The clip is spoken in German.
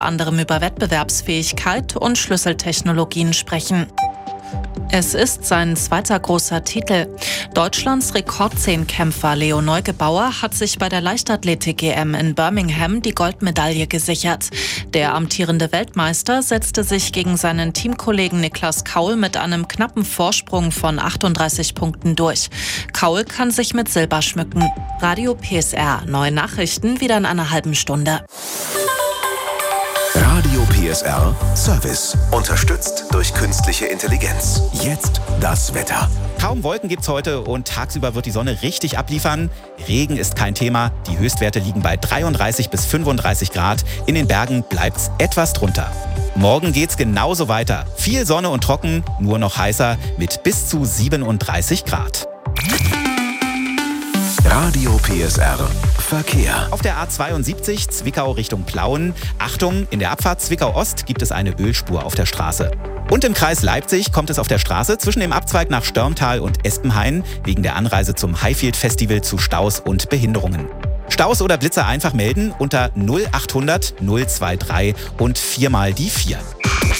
anderem über Wettbewerbsfähigkeit und Schlüsseltechnologien sprechen. Es ist sein zweiter großer Titel. Deutschlands Rekordzehnkämpfer Leo Neugebauer hat sich bei der Leichtathletik-EM in Birmingham die Goldmedaille gesichert. Der amtierende Weltmeister setzte sich gegen seinen Teamkollegen Niklas Kaul mit einem knappen Vorsprung von 38 Punkten durch. Kaul kann sich mit Silber schmücken. Radio PSR, neue Nachrichten wieder in einer halben Stunde. Radio PSR Service, unterstützt durch künstliche Intelligenz. Jetzt das Wetter. Kaum Wolken gibt's heute und tagsüber wird die Sonne richtig abliefern. Regen ist kein Thema. Die Höchstwerte liegen bei 33 bis 35 Grad. In den Bergen bleibt's etwas drunter. Morgen geht's genauso weiter. Viel Sonne und trocken, nur noch heißer mit bis zu 37 Grad. Radio PSR Verkehr. Auf der A72 Zwickau Richtung Plauen. Achtung, in der Abfahrt Zwickau Ost gibt es eine Ölspur auf der Straße. Und im Kreis Leipzig kommt es auf der Straße zwischen dem Abzweig nach Störmtal und Espenhain wegen der Anreise zum Highfield Festival zu Staus und Behinderungen. Staus oder Blitzer einfach melden unter 0800 023 und 4 mal die 4.